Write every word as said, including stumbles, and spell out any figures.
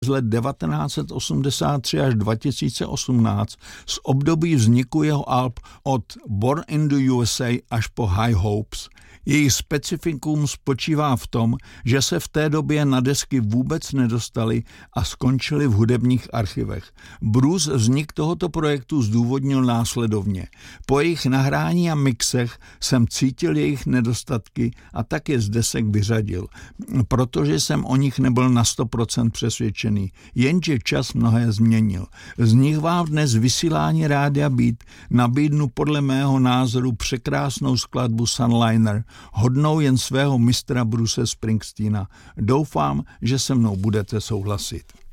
z let devatenáct set osmdesát tři až dva tisíce osmnáct z období vzniku jeho alb od Born in the U S A až po High Hopes. Jejich specifikum spočívá v tom, že se v té době na desky vůbec nedostali a skončili v hudebních archivech. Bruce vznik tohoto projektu zdůvodnil následovně. Po jejich nahrání a mixech jsem cítil jejich nedostatky a tak je z desek vyřadil, protože jsem o nich nebyl na sto procent přesvědčený. Jenže čas mnohé změnil. Z nich vám dnes vysílání Rádia Beat nabídnu podle mého názoru překrásnou skladbu Sunliner, hodnou jen svého mistra Bruce Springsteena. Doufám, že se mnou budete souhlasit.